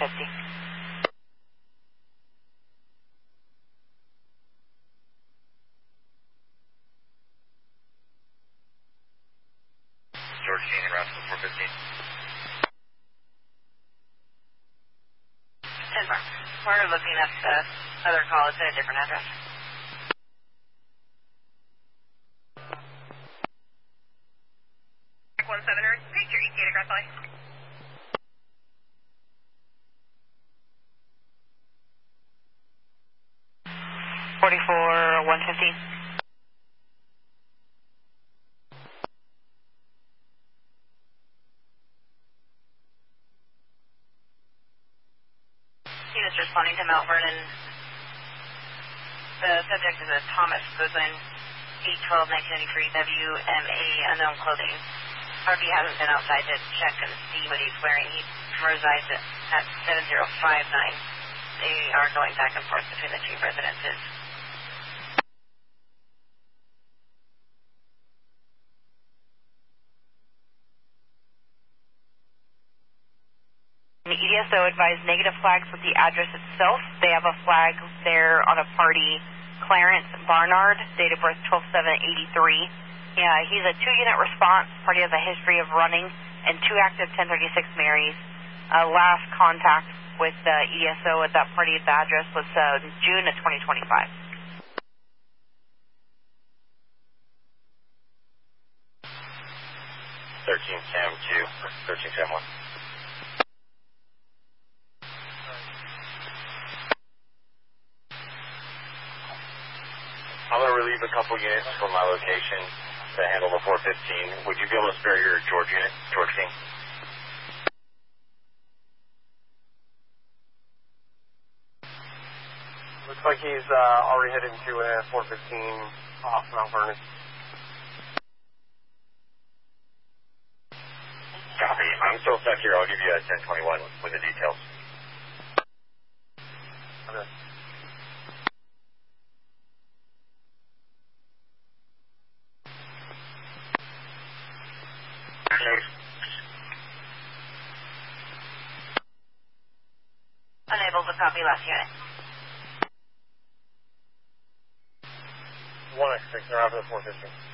George King and Rascal 415. 10 bar. We're looking at the other call. It's at a different address. Check 17er. Picture East Gate Grass Valley. .44 115. Units responding to Mount Vernon. The subject is a Thomas Goodwin, 8/12/1993, WMA, unknown clothing. RV hasn't been outside to check and see what he's wearing. He resides at 7059. They are going back and forth between the two residences. The EDSO advised negative flags with the address itself. They have a flag there on a party, Clarence Barnard, date of birth 12/7/83. Yeah, he's a 2-unit response. Party has a history of running and 2 active 1036 Marys. Last contact with EDSO at that party at the address was June of 2025. Cam 2, 13 Cam 1. I'm going to relieve a couple units from my location to handle the 415. Would you be able to spare your George unit, George King? Looks like he's already headed to a 415 off Mount Vernon. Copy. I'm still stuck here. I'll give you a 1021 with the details. Okay. Unable to copy last unit. 1x6, they're after the 415.